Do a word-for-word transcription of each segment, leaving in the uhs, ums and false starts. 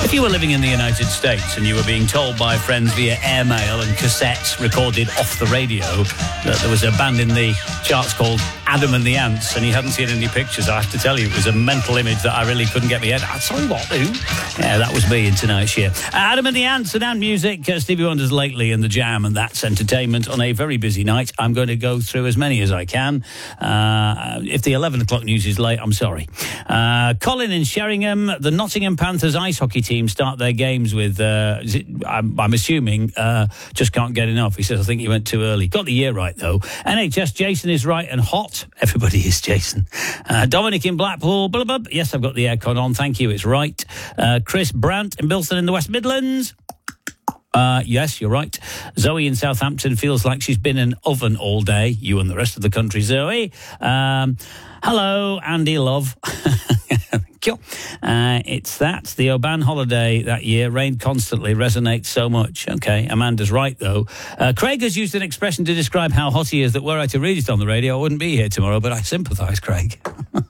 If you were living in the United States and you were being told by friends via airmail and cassettes recorded off the radio that there was a band in the charts called Adam and the Ants, and you hadn't seen any pictures, I have to tell you, it was a mental image that I really couldn't get my head. I sorry, what, who? Yeah, that was me in tonight's year. Adam and the Ants and Ant Music, uh, Stevie Wonder's Lately and The Jam, and that's entertainment on a very busy night. I'm going to go through as many as I can. Uh, if the eleven o'clock news is late, I'm sorry. Uh, Colin in Sheringham, the Nottingham Panthers ice hockey team start their games with, uh, it, I'm, I'm assuming, uh, just can't get enough. He says, I think you went too early. Got the year right, though. N H S, Jason is right and hot. Everybody is Jason. Uh, Dominic in Blackpool, blah, blah, blah. Yes, I've got the aircon on. Thank you. It's right. Uh, Chris Brandt in Bilston in the West Midlands. Uh, yes, you're right. Zoe in Southampton feels like she's been in an oven all day. You and the rest of the country, Zoe. Um, hello, Andy Love. Thank you. Uh, it's that. The Oban holiday that year rained constantly, resonates so much. Okay, Amanda's right, though. Uh, Craig has used an expression to describe how hot he is that were I to read it on the radio, I wouldn't be here tomorrow, but I sympathise, Craig.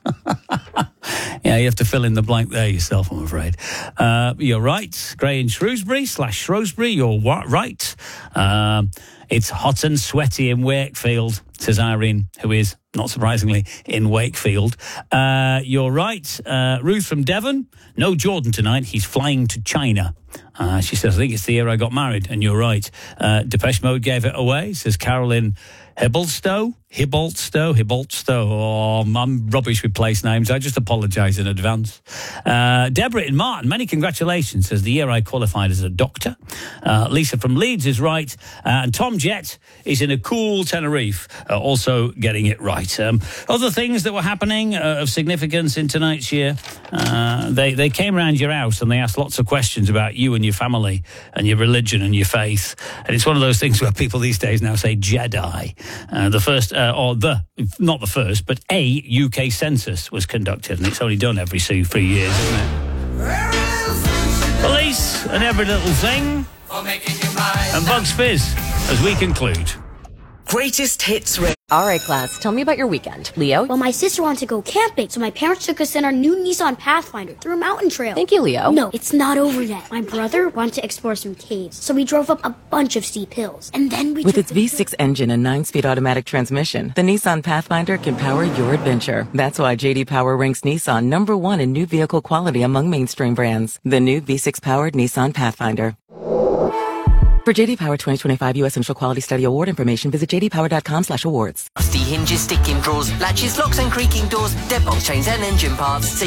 Yeah, you have to fill in the blank there yourself, I'm afraid. Uh, you're right. Gray in Shrewsbury slash Shrewsbury, you're what, right. Um, it's hot and sweaty in Wakefield, says Irene, who is, not surprisingly, in Wakefield. Uh, you're right. Uh, Ruth from Devon, no Jordan tonight. He's flying to China. Uh, she says, I think it's the year I got married, and you're right. Uh, Depeche Mode gave it away, says Carolyn Hibblstow. Hibboltstow, Hibboltstow. Oh, I'm rubbish with place names. I just apologise in advance. Uh, Deborah in Martin, many congratulations, says the year I qualified as a doctor. Uh, Lisa from Leeds is right. Uh, and Tom Jett is in a cool Tenerife, uh, also getting it right. Um, other things that were happening uh, of significance in tonight's year, uh, they, they came around your house and they asked lots of questions about you and your family and your religion and your faith. And it's one of those things where people these days now say Jedi. Uh, the first... Uh, or the, not the first, but a U K census was conducted, and it's only done every few years, isn't it? Police and every little thing, and Bugs Fizz as we conclude. Greatest hits. Ra- All right, class, tell me about your weekend. Leo? Well, my sister wanted to go camping, so my parents took us in our new Nissan Pathfinder through a mountain trail. Thank you, Leo. No, it's not over yet. My brother wanted to explore some caves, so we drove up a bunch of steep hills. And then we... With its V six engine and nine-speed automatic transmission, the Nissan Pathfinder can power your adventure. That's why J D Power ranks Nissan number one in new vehicle quality among mainstream brands. The new V six-powered Nissan Pathfinder. For J D Power twenty twenty-five U S Central Quality Study Award information, visit j d power dot com slash awards. Rusty hinges, sticking drawers, latches, locks and creaking doors, deadbolt chains and engine parts. See